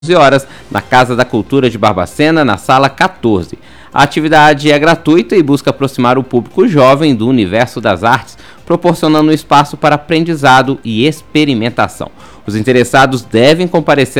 horas, na Casa da Cultura de Barbacena, na Sala 14. A atividade é gratuita e busca aproximar o público jovem do universo das artes, proporcionando um espaço para aprendizado e experimentação. Os interessados devem comparecer